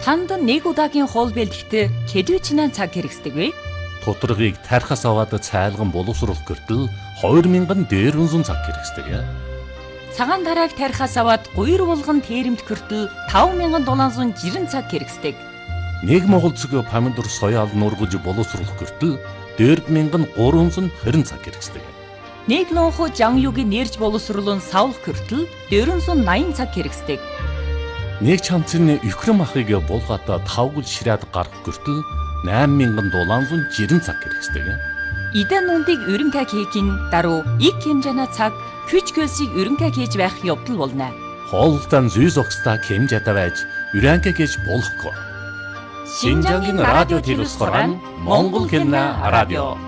Танд нэг удаагийн хоол бэлтгэхдээ хэдвэчнээ цаг хэрэгсдэг вэ? Тодорхойг тархас аваад цайлган боловсруулах гэртэл 2000 дээрүнсэн цаг хэрэгсдэг. Цагаан тарааг тархас аваад гуйр булган тээрэмт гэртэл 5760 цаг хэрэгсдэг. Нэг Монгол цэг помидор соёал нургаж боловсруулах гэртэл 4320 цаг хэрэгсдэг. Нэг лонхо жанюгийн нэрж боловсруулан савлах гэртэл 480 цаг хэрэгсдэг. Нэг чамцны Украин махыг булгаад 5 гүл ширээд гарах гэртэл 8760 цаг хэрэгсдэг. Идэн нүндийг өрөнгө хийхин даруй их хэмжээний цаг хүч хөлсийг өрөнгө хийж байх явдал болно. Хоолтон зүйс огстой хэмжээтэй байж өрөнгө хийж болохгүй. Шинжангийн радио телевиз хорон Монгол хэлний радио